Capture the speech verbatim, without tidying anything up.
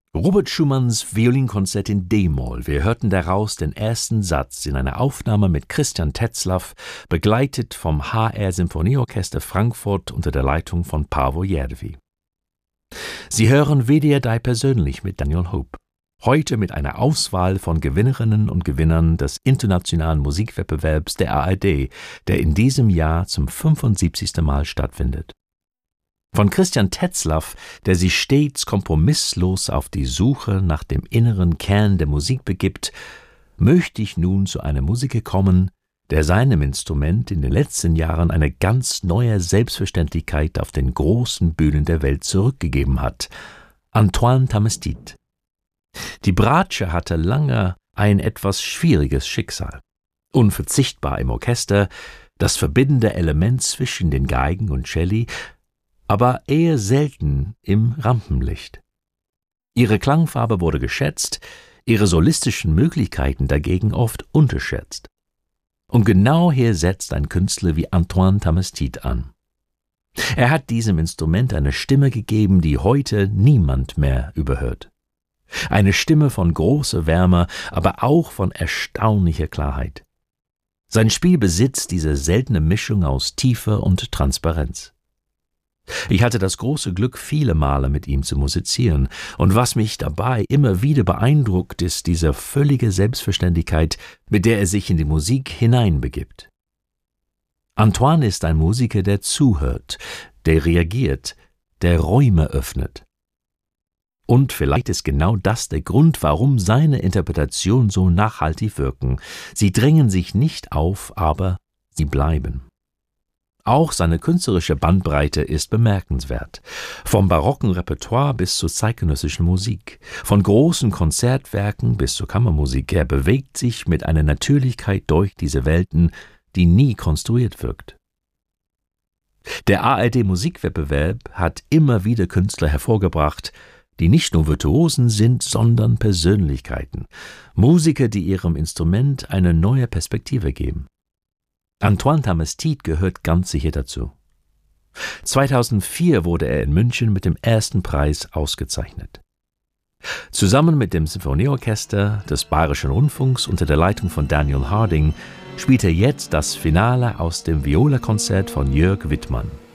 Robert Schumanns Violinkonzert in D-Moll. Wir hörten daraus den ersten Satz in einer Aufnahme mit Christian Tetzlaff, begleitet vom H R Symphonieorchester Frankfurt unter der Leitung von Paavo Järvi. Sie hören W D R drei persönlich mit Daniel Hope. Heute mit einer Auswahl von Gewinnerinnen und Gewinnern des internationalen Musikwettbewerbs der A R D, der in diesem Jahr zum fünfundsiebzigsten Mal stattfindet. Von Christian Tetzlaff, der sich stets kompromisslos auf die Suche nach dem inneren Kern der Musik begibt, möchte ich nun zu einem Musiker kommen, der seinem Instrument in den letzten Jahren eine ganz neue Selbstverständlichkeit auf den großen Bühnen der Welt zurückgegeben hat: Antoine Tamestit. Die Bratsche hatte lange ein etwas schwieriges Schicksal. Unverzichtbar im Orchester, das verbindende Element zwischen den Geigen und Celli, aber eher selten im Rampenlicht. Ihre Klangfarbe wurde geschätzt, ihre solistischen Möglichkeiten dagegen oft unterschätzt. Und genau hier setzt ein Künstler wie Antoine Tamestit an. Er hat diesem Instrument eine Stimme gegeben, die heute niemand mehr überhört. Eine Stimme von großer Wärme, aber auch von erstaunlicher Klarheit. Sein Spiel besitzt diese seltene Mischung aus Tiefe und Transparenz. Ich hatte das große Glück, viele Male mit ihm zu musizieren, und was mich dabei immer wieder beeindruckt, ist diese völlige Selbstverständlichkeit, mit der er sich in die Musik hineinbegibt. Antoine ist ein Musiker, der zuhört, der reagiert, der Räume öffnet. Und vielleicht ist genau das der Grund, warum seine Interpretationen so nachhaltig wirken. Sie drängen sich nicht auf, aber sie bleiben. Auch seine künstlerische Bandbreite ist bemerkenswert. Vom barocken Repertoire bis zur zeitgenössischen Musik, von großen Konzertwerken bis zur Kammermusik. Er bewegt sich mit einer Natürlichkeit durch diese Welten, die nie konstruiert wirkt. Der A R D-Musikwettbewerb hat immer wieder Künstler hervorgebracht, die nicht nur Virtuosen sind, sondern Persönlichkeiten. Musiker, die ihrem Instrument eine neue Perspektive geben. Antoine Tamestit gehört ganz sicher dazu. zweitausendvier wurde er in München mit dem ersten Preis ausgezeichnet. Zusammen mit dem Symphonieorchester des Bayerischen Rundfunks unter der Leitung von Daniel Harding spielt er jetzt das Finale aus dem Viola-Konzert von Jörg Wittmann.